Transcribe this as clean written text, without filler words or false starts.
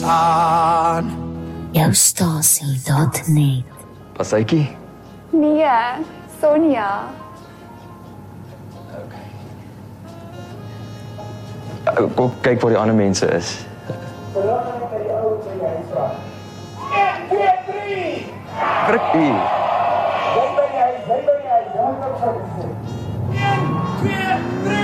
aan. Joustasie.net. Pasytjie. Nee, Sonja. Kom kyk waar die ander mense is. Druk u. Jy ben jy. 1, 2, 3.